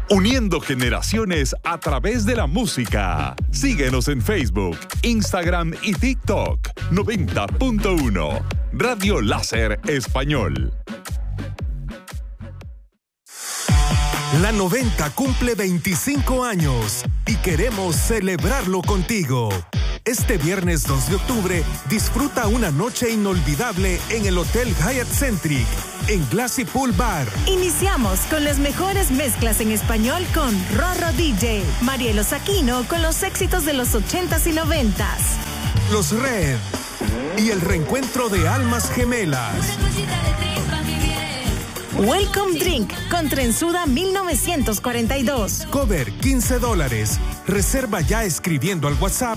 Uniendo generaciones a través de la música. Síguenos en Facebook, Instagram y TikTok. 90.1 Radio Láser Español. La 90 cumple 25 años y queremos celebrarlo contigo. Este viernes 2 de octubre disfruta una noche inolvidable en el Hotel Hyatt Centric, en Glassy Pool Bar. Iniciamos con las mejores mezclas en español con Rorro DJ, Marielo Saquino con los éxitos de los 80s y 90s. Los Red y el reencuentro de almas gemelas. Welcome Drink con Trenzuda 1942. Cover $15. Reserva ya escribiendo al WhatsApp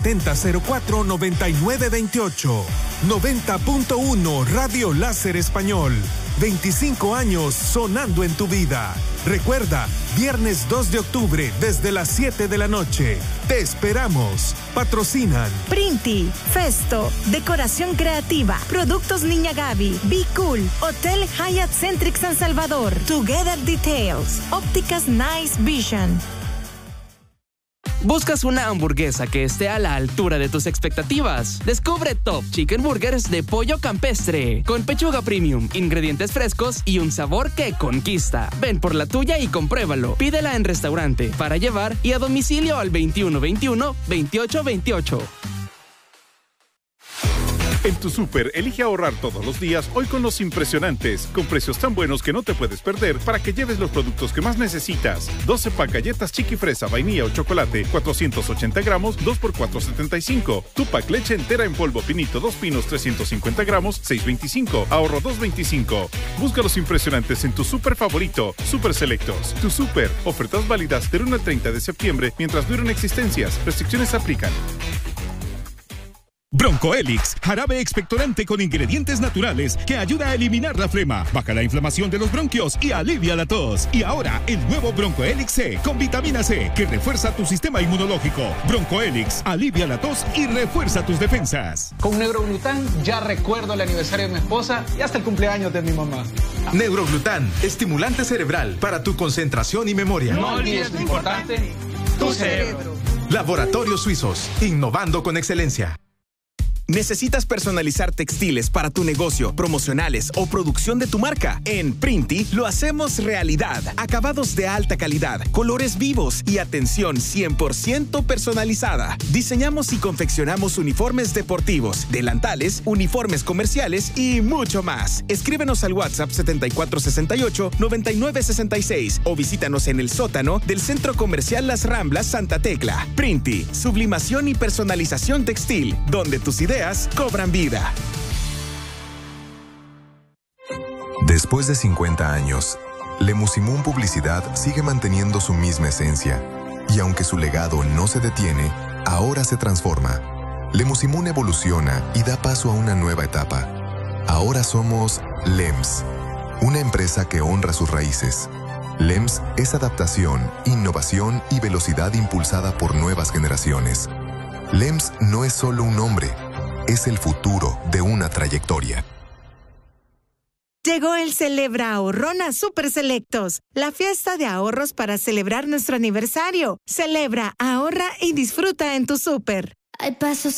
7004-9928. 90.1 Radio Láser Español. 25 años sonando en tu vida. Recuerda, viernes 2 de octubre desde las 7 de la noche. Te esperamos. Patrocinan Printi, Festo, Decoración Creativa, Productos Niña Gaby, Be Cool, Hotel Hyatt Centric San Salvador, Together Details, Ópticas Nice Vision. ¿Buscas una hamburguesa que esté a la altura de tus expectativas? Descubre Top Chicken Burgers de pollo campestre, con pechuga premium, ingredientes frescos y un sabor que conquista. Ven por la tuya y compruébalo. Pídela en restaurante, para llevar y a domicilio al 2121-2828. En tu súper, elige ahorrar todos los días hoy con los impresionantes, con precios tan buenos que no te puedes perder para que lleves los productos que más necesitas. 12 pack galletas Chiqui Fresa, vainilla o chocolate, 480 gramos, 2 por $4.75. Tupac leche entera en polvo Pinito, 2 pinos, 350 gramos, $6.25. Ahorro $2.25. Busca los impresionantes en tu súper favorito. Súper Selectos. Tu súper. Ofertas válidas del 1 al 30 de septiembre mientras duren existencias. Restricciones aplican. Broncoelix, jarabe expectorante con ingredientes naturales que ayuda a eliminar la flema, baja la inflamación de los bronquios y alivia la tos. Y ahora, el nuevo Broncoelix C con vitamina C que refuerza tu sistema inmunológico. Broncoelix, alivia la tos y refuerza tus defensas. Con Neuroglután ya recuerdo el aniversario de mi esposa y hasta el cumpleaños de mi mamá. Neuroglután, estimulante cerebral para tu concentración y memoria. No olvides lo importante, tu cerebro. Laboratorios Suizos, innovando con excelencia. ¿Necesitas personalizar textiles para tu negocio, promocionales o producción de tu marca? En Printi lo hacemos realidad. Acabados de alta calidad, colores vivos y atención 100% personalizada. Diseñamos y confeccionamos uniformes deportivos, delantales, uniformes comerciales y mucho más. Escríbenos al WhatsApp 7468-9966 o visítanos en el sótano del Centro Comercial Las Ramblas Santa Tecla. Printi, sublimación y personalización textil, donde tus ideas cobran vida. Después de 50 años, Lemusimún Publicidad sigue manteniendo su misma esencia. Y aunque su legado no se detiene, ahora se transforma. Lemusimún evoluciona y da paso a una nueva etapa. Ahora somos LEMS, una empresa que honra sus raíces. LEMS es adaptación, innovación y velocidad impulsada por nuevas generaciones. LEMS no es solo un nombre, es el futuro de una trayectoria. Llegó el Celebra Ahorrón a Super Selectos, la fiesta de ahorros para celebrar nuestro aniversario. Celebra, ahorra y disfruta en tu súper. Hay pasos